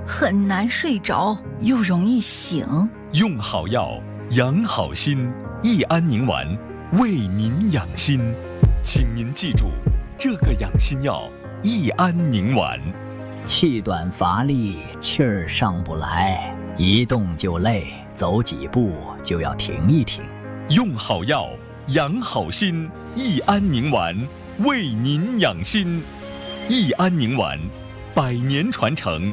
很难睡着，又容易醒。 用好药，养好心，益安宁丸为您养心。请您记住，这个养心药益安宁丸。 气短乏力，气儿上不来，一动就累，走几步就要停一停。 用好药，养好心，益安宁丸为您养心。益安宁丸100年传承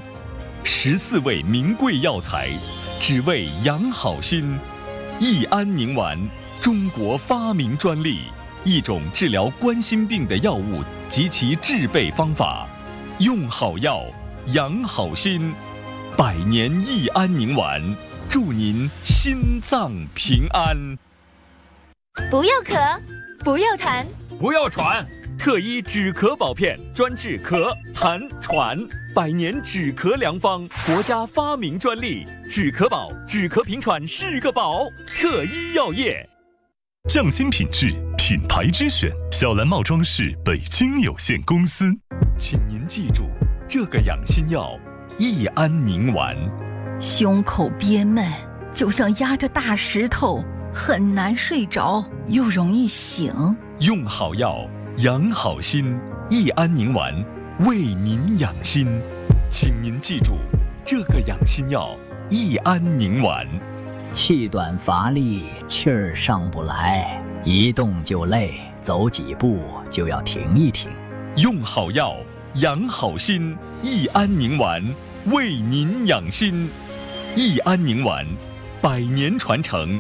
，14味名贵药材，只为养好心。益安宁丸，中国发明专利，一种治疗冠心病的药物及其制备方法。用好药，养好心，100年益安宁丸，祝您心脏平安。 不要咳，不要痰， 不要喘，特医止咳宝片，专治咳、痰、喘，100年止咳良方，国家发明专利。止咳宝，止咳平喘是个宝。特医药业， 匠心品质，品牌之选，小蓝帽装饰北京有限公司。 请您记住，这个养心药益安宁丸。 胸口憋闷，就像压着大石头，很难睡着，又容易醒。 用好药，养好心，益安宁丸为您养心。请您记住，这个养心药益安宁丸。 气短乏力，气儿上不来，一动就累，走几步就要停一停。 用好药，养好心，益安宁丸为您养心。益安宁丸100年传承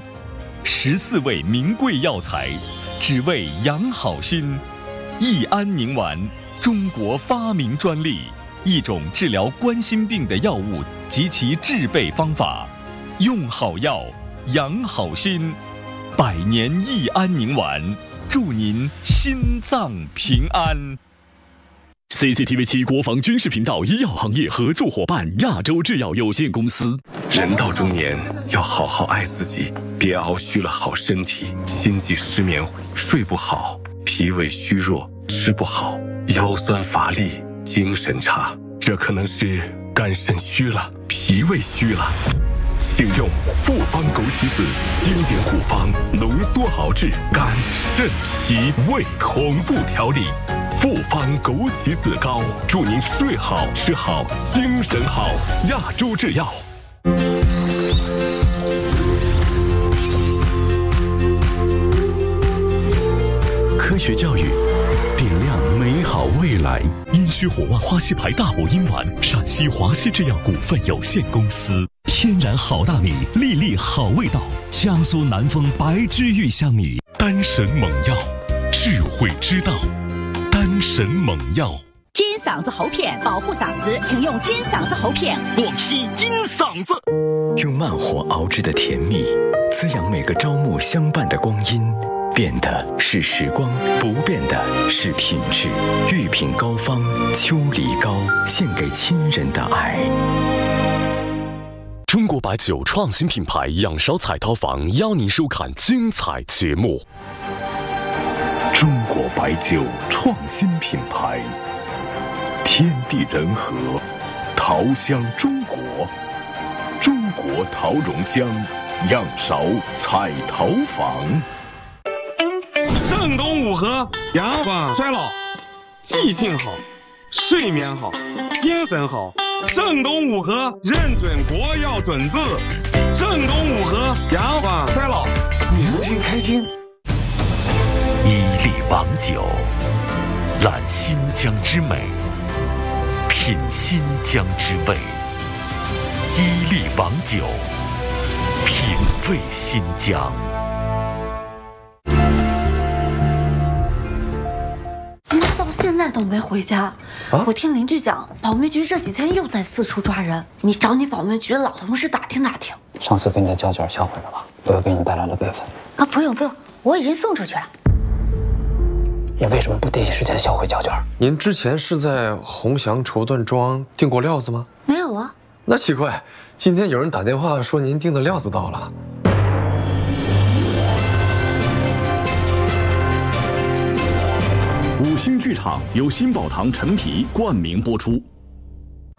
，14味名贵药材，只为养好心。益安宁丸，中国发明专利，一种治疗冠心病的药物及其制备方法。用好药，养好心，100年益安宁丸，祝您心脏平安。 CCTV7 国防军事频道医药行业合作伙伴亚洲制药有限公司。 人到中年要好好爱自己，别熬虚了好身体，心悸失眠，睡不好，脾胃虚弱，吃不好，腰酸乏力，精神差，这可能是肝肾虚了，脾胃虚了。请用复方枸杞子经典护方，浓缩熬制肝肾脾胃同步调理。复方枸杞子膏，祝您睡好吃好精神好。亚洲制药。 科学教育，点亮美好未来。阴虚火旺花溪牌大补阴丸，陕西华西制药股份有限公司。天然好大米，粒粒好味道，江苏南丰白之玉香米。 丹神猛药，智慧之道。丹神猛药， 金嗓子喉片保护嗓子，请用金嗓子喉片。 广西金嗓子， 用慢火熬制的甜蜜，滋养每个朝暮相伴的光阴。变的是时光，不变的是品质。御品膏方秋梨膏，献给亲人的爱。 中国白酒创新品牌仰韶彩陶坊邀您收看精彩节目。 中国白酒创新品牌，天地人和，陶香中国，中国陶容香，仰韶彩陶坊。 正东五合，延缓衰老，记性好，睡眠好，精神好。正东五合认准国药准字，正东五合延缓衰老，年轻开心。 伊利王酒，揽新疆之美，品新疆之味。伊利王酒，品味新疆。 妈到现在都没回家，我听邻居讲，保密局这几天又在四处抓人，你找你保密局的老同事打听打听。 上次给你的胶卷销毁了吧？我又给你带来了备份。 啊，不用，我已经送出去了。 你为什么不第一时间销毁胶卷？ 您之前是在鸿祥绸缎庄订过料子吗？ 没有啊。 那奇怪，今天有人打电话说您订的料子到了。 五星剧场由新宝堂陈皮冠名播出。